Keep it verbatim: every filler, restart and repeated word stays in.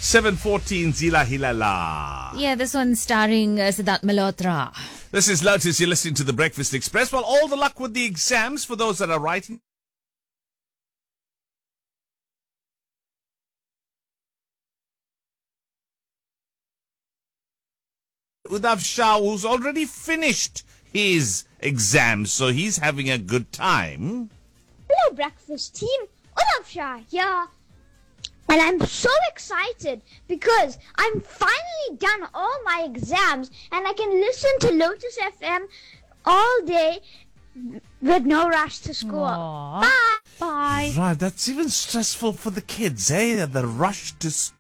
seven fourteen Zila Hilala. Yeah, this one's starring uh, Siddharth Malhotra. This is Lotus. You're listening to the Breakfast Express. Well, all the luck with the exams for those that are writing. Udav Shah, who's already finished his exams, so he's having a good time. Hello, breakfast team. Udav Shah here. And I'm so excited because I'm finally done all my exams and I can listen to Lotus F M all day with no rush to school. Aww. Bye. Bye. Right, that's even stressful for the kids, eh? The rush to school.